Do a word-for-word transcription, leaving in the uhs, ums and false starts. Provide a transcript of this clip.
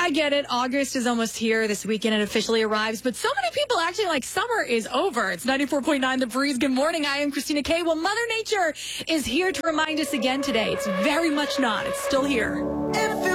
I get it. August is almost here. This weekend it officially arrives. But so many people actually like summer is over. It's ninety-four point nine The Breeze. Good morning. I am Christina Kay. Well, Mother Nature is here to remind us again today. It's very much not. It's still here.